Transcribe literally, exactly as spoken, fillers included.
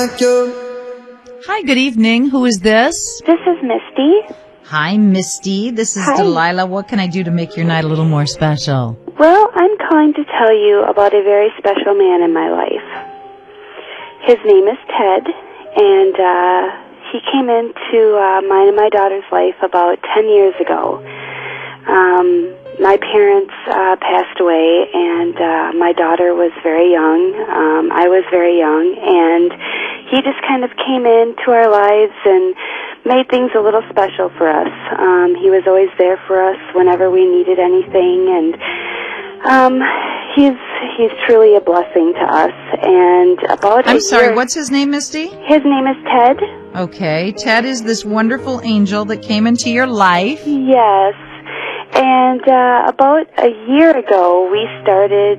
like you. Hi, good evening. Who is this? This is Misty. Hi, Misty. This is Hi. Delilah. What can I do to make your night a little more special? Well, I'm calling to tell you about a very special man in my life. His name is Ted, and uh, he came into uh, mine and my daughter's life about ten years ago. Um, my parents uh, passed away, and uh, my daughter was very young. Um, I was very young, and he just kind of came into our lives and made things a little special for us. Um, he was always there for us whenever we needed anything, and um, he's he's truly a blessing to us. And about I'm a sorry, year, what's his name, Misty? his name is Ted. Okay, Ted is this wonderful angel that came into your life. Yes. And uh, about a year ago, we started